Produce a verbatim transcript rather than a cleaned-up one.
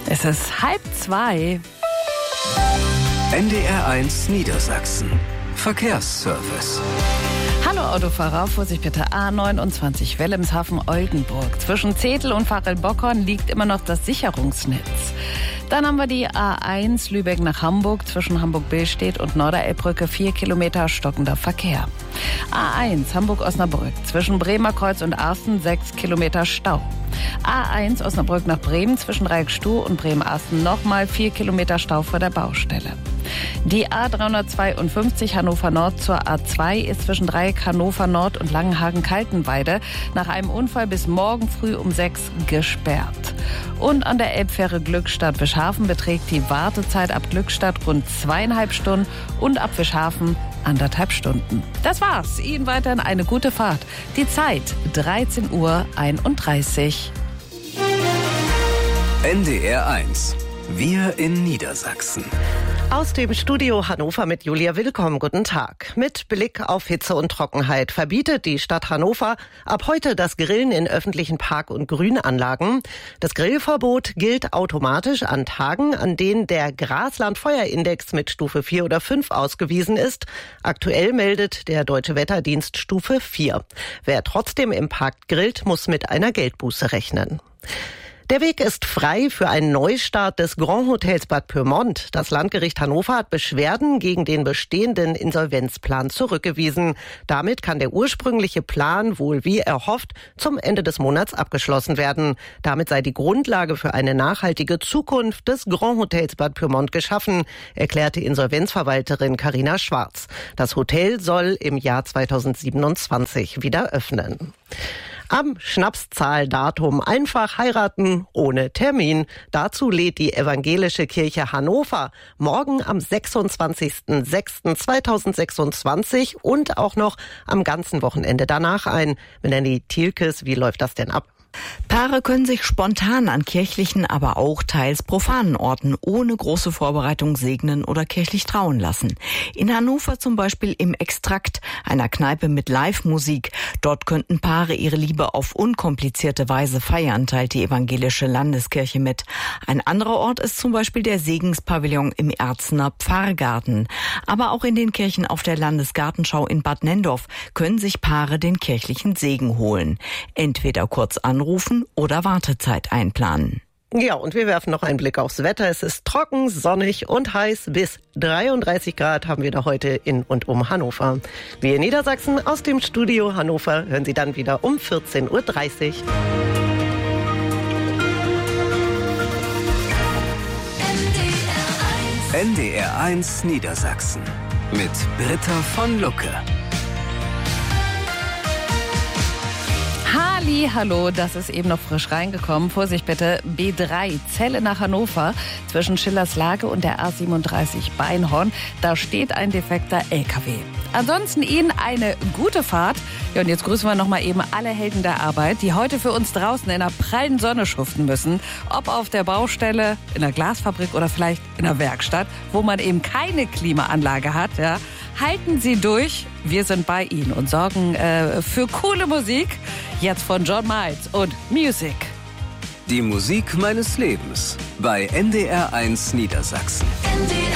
Es ist halb zwei. N D R eins Niedersachsen. Verkehrsservice. Hallo Autofahrer, Vorsicht bitte, A neunundzwanzig Wilhelmshaven-Oldenburg. Zwischen Zetel und Vachelbockhorn liegt immer noch das Sicherungsnetz. Dann haben wir die A eins Lübeck nach Hamburg, zwischen Hamburg-Billstedt und Norderelbbrücke, vier Kilometer stockender Verkehr. A eins Hamburg-Osnabrück, zwischen Bremerkreuz und Arsten, sechs Kilometer Stau. A eins Osnabrück nach Bremen, zwischen Reikstuh und Bremen-Arsten, nochmal vier Kilometer Stau vor der Baustelle. Die A dreihundertzweiundfünfzig Hannover Nord zur A zwei ist zwischen Dreieck Hannover Nord und Langenhagen-Kaltenweide nach einem Unfall bis morgen früh um sechs gesperrt. Und an der Elbfähre Glückstadt-Wischhafen beträgt die Wartezeit ab Glückstadt rund zweieinhalb Stunden und ab Wischhafen anderthalb Stunden. Das war's. Ihnen weiterhin eine gute Fahrt. Die Zeit dreizehn Uhr einunddreißig. N D R eins. Wir in Niedersachsen. Aus dem Studio Hannover mit Julia Willkomm. Guten Tag. Mit Blick auf Hitze und Trockenheit verbietet die Stadt Hannover ab heute das Grillen in öffentlichen Park- und Grünanlagen. Das Grillverbot gilt automatisch an Tagen, an denen der Graslandfeuerindex mit Stufe vier oder fünf ausgewiesen ist. Aktuell meldet der Deutsche Wetterdienst Stufe vier. Wer trotzdem im Park grillt, muss mit einer Geldbuße rechnen. Der Weg ist frei für einen Neustart des Grand Hotels Bad Pyrmont. Das Landgericht Hannover hat Beschwerden gegen den bestehenden Insolvenzplan zurückgewiesen. Damit kann der ursprüngliche Plan wohl wie erhofft zum Ende des Monats abgeschlossen werden. Damit sei die Grundlage für eine nachhaltige Zukunft des Grand Hotels Bad Pyrmont geschaffen, erklärte Insolvenzverwalterin Carina Schwarz. Das Hotel soll im Jahr zweitausendsiebenundzwanzig wieder öffnen. Am Schnapszahldatum einfach heiraten ohne Termin. Dazu lädt die Evangelische Kirche Hannover morgen am sechsundzwanzigsten sechsten zweitausendsechsundzwanzig und auch noch am ganzen Wochenende danach ein. Melanie Thielkes, wie läuft das denn ab? Paare können sich spontan an kirchlichen, aber auch teils profanen Orten ohne große Vorbereitung segnen oder kirchlich trauen lassen. In Hannover zum Beispiel im Extrakt, einer Kneipe mit Live-Musik. Dort könnten Paare ihre Liebe auf unkomplizierte Weise feiern, teilt die Evangelische Landeskirche mit. Ein anderer Ort ist zum Beispiel der Segenspavillon im Erzener Pfarrgarten. Aber auch in den Kirchen auf der Landesgartenschau in Bad Nenndorf können sich Paare den kirchlichen Segen holen. Entweder kurz anrufen oder Wartezeit einplanen. Ja, und wir werfen noch einen Blick aufs Wetter. Es ist trocken, sonnig und heiß. Bis dreiunddreißig Grad haben wir da heute in und um Hannover. Wir in Niedersachsen aus dem Studio Hannover hören Sie dann wieder um vierzehn Uhr dreißig. N D R eins Niedersachsen mit Britta von Lucke. Halli, hallo, das ist eben noch frisch reingekommen. Vorsicht bitte, B drei, Celle nach Hannover, zwischen Schillerslage und der A siebenunddreißig Beinhorn. Da steht ein defekter L K W. Ansonsten Ihnen eine gute Fahrt. Ja, und jetzt grüßen wir noch mal eben alle Helden der Arbeit, die heute für uns draußen in der prallen Sonne schuften müssen. Ob auf der Baustelle, in der Glasfabrik oder vielleicht in der Werkstatt, wo man eben keine Klimaanlage hat, ja. Halten Sie durch, wir sind bei Ihnen und sorgen äh, für coole Musik. Jetzt von John Miles und Music. Die Musik meines Lebens bei N D R eins Niedersachsen. N D R